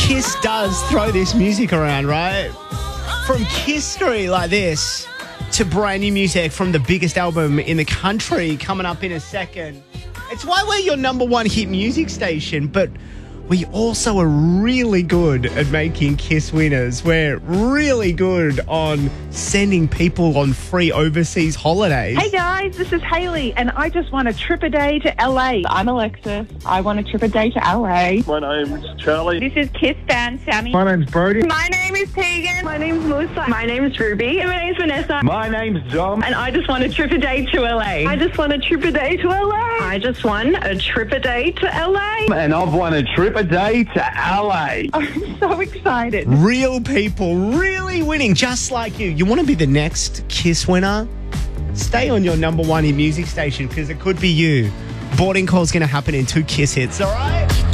Kiss does throw this music around, right? From Kissery like this to brand new music from the biggest album in the country coming up in a second. It's why we're your number one hit music station, but we also are really good at making Kiss winners. We're really good on sending people on free overseas holidays. Hey guys, this is Hayley, and I just want a trip a day to LA. I'm Alexis. I want a trip a day to LA. My name's Charlie. This is Kiss fan Sammy. My name's Brody. My name is Tegan. My name's Melissa. My name is Ruby. My name's Vanessa. My name's Dom. And I just want a trip a day to LA. I just want a trip a day to LA. I just want a trip a day to LA. And I've won a trip a day to LA. I'm so excited. Real people really winning just like you. You want to be the next Kiss winner? Stay on your number one hit music station because it could be you. Boarding call's going to happen in 2 Kiss hits, all right?